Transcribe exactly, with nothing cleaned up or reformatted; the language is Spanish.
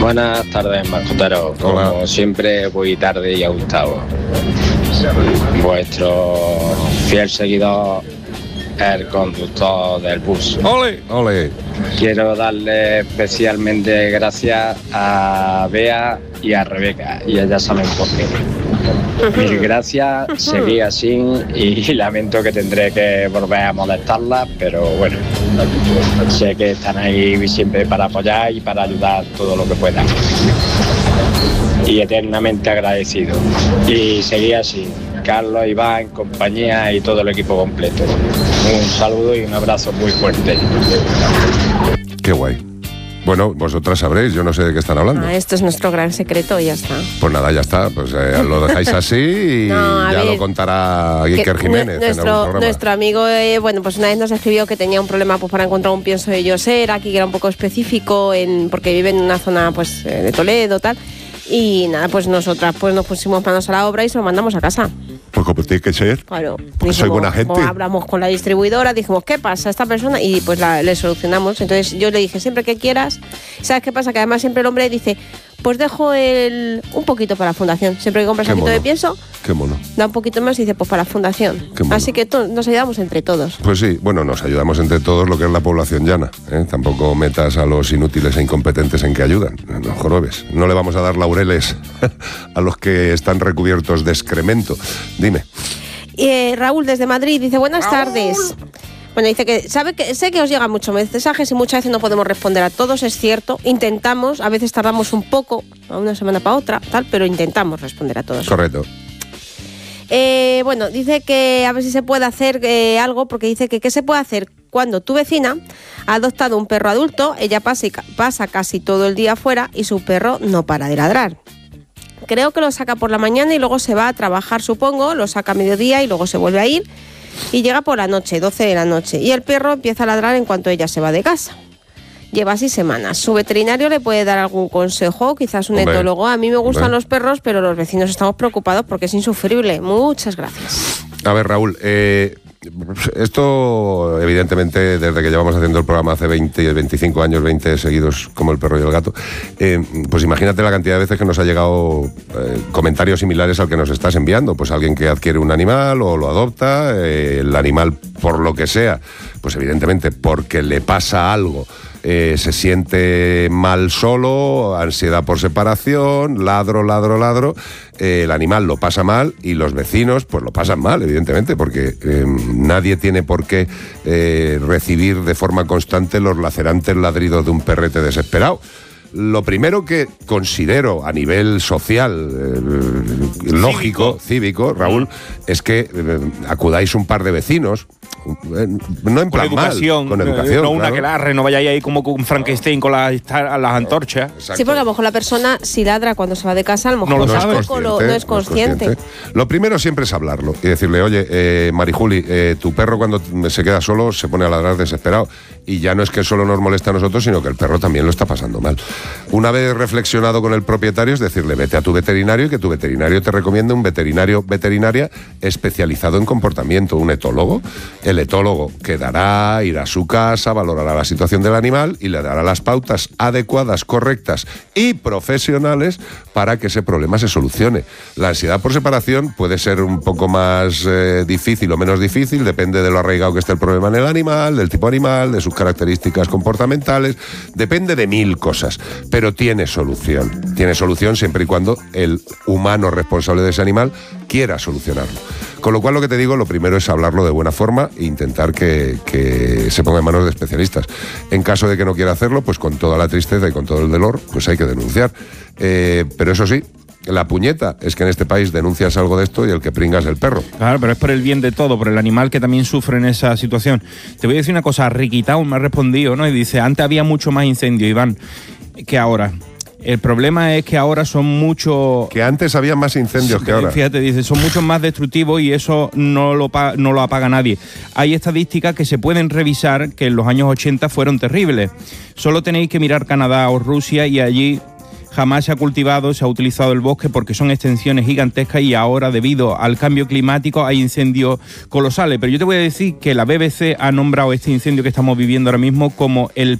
Buenas tardes, mascoteros. Como siempre, voy tarde y a Gustavo. Vuestro fiel seguidor, el conductor del bus. ¡Ole! ¡Ole! Quiero darle especialmente gracias a Bea y a Rebeca, y ellas saben por qué. Mil gracias, seguí así y lamento que tendré que volver a molestarlas, pero bueno, sé que están ahí siempre para apoyar y para ayudar todo lo que puedan. Y eternamente agradecido. Y seguí así, Carlos, Iván, compañía y todo el equipo completo. Un saludo y un abrazo muy fuerte. Qué guay. Bueno, vosotras sabréis, yo no sé de qué están hablando. Ah, esto es nuestro gran secreto y ya está. Pues nada, ya está, pues eh, lo dejáis así y no, ya ver, lo contará Iker Jiménez. Nuestro, nuestro amigo, eh, bueno, pues una vez nos escribió que tenía un problema pues para encontrar un pienso de Yoser, aquí que era un poco específico, en, porque vive en una zona pues de Toledo, tal. Y nada, pues nosotras pues nos pusimos manos a la obra y se lo mandamos a casa. Pues como tiene que ser. Claro. Porque soy buena gente. Hablamos con la distribuidora, dijimos, ¿qué pasa esta persona? Y pues la, le solucionamos. Entonces yo le dije, siempre que quieras. ¿Sabes qué pasa? Que además siempre el hombre dice, pues dejo el un poquito para la fundación. Siempre que compras un poquito de pienso, qué mono. Da un poquito más y dice, pues para la fundación. Así que to- nos ayudamos entre todos. Pues sí, bueno, nos ayudamos entre todos lo que es la población llana, ¿eh? Tampoco metas a los inútiles e incompetentes en que ayudan, no jorobes. No le vamos a dar laureles a los que están recubiertos de excremento. Dime. Eh, Raúl desde Madrid dice, buenas Raúl. tardes. Bueno, dice que sabe que sé que os llegan muchos mensajes y muchas veces no podemos responder a todos, es cierto. Intentamos, a veces tardamos un poco, una semana para otra, tal, pero intentamos responder a todos. Correcto. Eh, bueno, dice que a ver si se puede hacer eh, algo, porque dice que qué se puede hacer cuando tu vecina ha adoptado un perro adulto, ella pasa, y, pasa casi todo el día afuera y su perro no para de ladrar. Creo que lo saca por la mañana y luego se va a trabajar, supongo, lo saca a mediodía y luego se vuelve a ir y llega por la noche, doce de la noche, y el perro empieza a ladrar en cuanto ella se va de casa. Lleva así semanas. ¿Su veterinario le puede dar algún consejo? Quizás un Hombre. etólogo. A mí me gustan Hombre. los perros, pero los vecinos estamos preocupados porque es insufrible. Muchas gracias. A ver, Raúl, eh, esto evidentemente desde que llevamos haciendo el programa hace veinte, veinticinco años, veinte seguidos como el perro y el gato, eh, pues imagínate la cantidad de veces que nos ha llegado eh, comentarios similares al que nos estás enviando. Pues alguien que adquiere un animal o lo adopta, eh, el animal por lo que sea, pues evidentemente porque le pasa algo, Eh, se siente mal solo, ansiedad por separación, ladro, ladro, ladro, eh, el animal lo pasa mal y los vecinos pues lo pasan mal, evidentemente, porque eh, nadie tiene por qué eh, recibir de forma constante los lacerantes ladridos de un perrete desesperado. Lo primero que considero a nivel social, eh, lógico, cívico, Raúl, es que eh, acudáis un par de vecinos, eh, no en plan mal, con educación. No una claro. que larre, no vayáis ahí como con Frankenstein con las, las antorchas. Exacto. Sí, porque a lo mejor la persona, si ladra cuando se va de casa, a lo mejor no lo sabe. Tampoco lo, no es consciente. No es consciente. Lo primero siempre es hablarlo y decirle, oye, eh, Marijuli, eh, tu perro cuando se queda solo se pone a ladrar desesperado. Y ya no es que solo nos molesta a nosotros, sino que el perro también lo está pasando mal. Una vez reflexionado con el propietario, es decirle, vete a tu veterinario y que tu veterinario te recomiende un veterinario, veterinaria especializado en comportamiento, un etólogo. El etólogo quedará, irá a su casa, valorará la situación del animal y le dará las pautas adecuadas, correctas y profesionales para que ese problema se solucione. La ansiedad por separación puede ser un poco más eh, difícil o menos difícil, depende de lo arraigado que esté el problema en el animal, del tipo animal, de sus características comportamentales, depende de mil cosas, pero tiene solución. Tiene solución siempre y cuando el humano responsable de ese animal quiera solucionarlo. Con lo cual, lo que te digo, lo primero es hablarlo de buena forma e intentar que, que se ponga en manos de especialistas. En caso de que no quiera hacerlo, pues con toda la tristeza y con todo el dolor, pues hay que denunciar. Eh, pero eso sí, la puñeta es que en este país denuncias algo de esto y el que pringa es el perro. Claro, pero es por el bien de todo, por el animal que también sufre en esa situación. Te voy a decir una cosa, Riquitao me ha respondido, ¿no? Y dice, antes había mucho más incendio, Iván, que ahora. El problema es que ahora son muchos... Que antes había más incendios sí, que ahora. Fíjate, dice, son muchos más destructivos y eso no lo, no lo apaga nadie. Hay estadísticas que se pueden revisar que en los años ochenta fueron terribles. Solo tenéis que mirar Canadá o Rusia y allí jamás se ha cultivado, se ha utilizado el bosque porque son extensiones gigantescas y ahora debido al cambio climático hay incendios colosales. Pero yo te voy a decir que la B B C ha nombrado este incendio que estamos viviendo ahora mismo como el